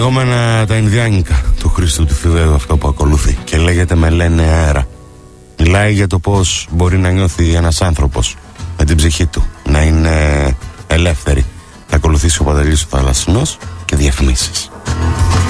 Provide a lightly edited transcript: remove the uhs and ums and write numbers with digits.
Λεγόμενα τα Ινδιάνικα του Χρήστου του Φιβαίου, αυτό που ακολουθεί, και λέγεται «Με λένε αέρα». Μιλάει για το πώς μπορεί να νιώθει ένας άνθρωπος με την ψυχή του, να είναι ελεύθερη. Θα ακολουθήσει ο Παντελής ο Θαλασσινός και διαφημίσεις.